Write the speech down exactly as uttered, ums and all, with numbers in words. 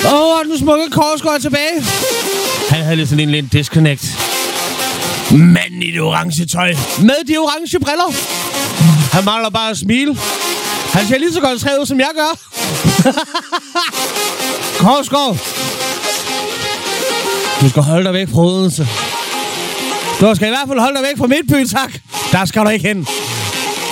Åh, oh, den smukke Korsgaard er tilbage. Han havde lidt sådan en lidt disconnect. Manden i det orange tøj. Med de orange briller. Han mangler bare at smile. Han ser lige så koncentreret ud, som jeg gør. Korsgaard. Du skal holde dig væk fra Odense. Du skal i hvert fald holde dig væk fra Midtbyen, tak. Der skal du ikke hen.